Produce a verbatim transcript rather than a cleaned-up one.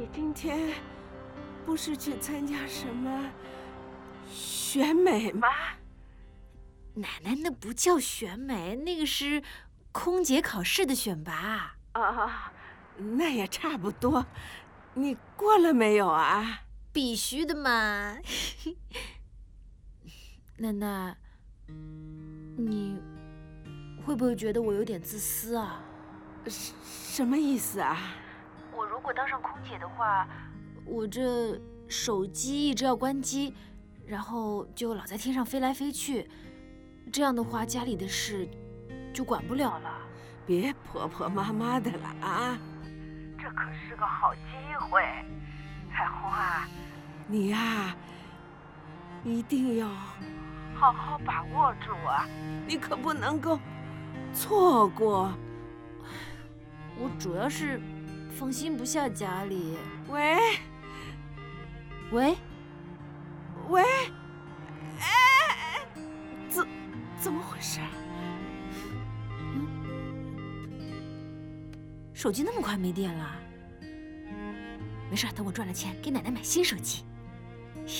你今天不是去参加什么选美吗？ 奶奶，那不叫选美，那个是空姐考试的选拔。 啊，那也差不多。你过了没有啊？ 必须的嘛。奶奶，你会不会觉得我有点自私啊？ 什什么意思啊？ 我如果当上空姐的话，我这手机一直要关机，然后就老在天上飞来飞去，这样的话家里的事就管不了了。 别婆婆妈妈的了啊！这可是个好机会，彩虹啊，你呀，一定要好好把握住啊！你可不能够错过。 我主要是放心不下家里。 喂， 喂， 喂，哎，怎怎么回事？ 手机那么快没电了？没事，等我赚了钱给奶奶买新手机。